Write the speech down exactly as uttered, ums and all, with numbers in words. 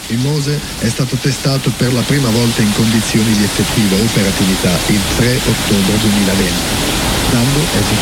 Il Mose è stato testato per la prima volta in condizioni di effettiva operatività il tre ottobre duemilaventi, dando esiti